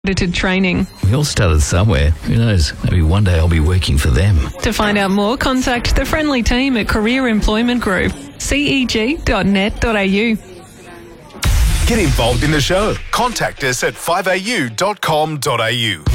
accredited training. We all started somewhere. Who knows? Maybe one day I'll be working for them. To find out more, contact the friendly team at Career Employment Group, ceg.net.au. Get involved in the show. Contact us at 5au.com.au.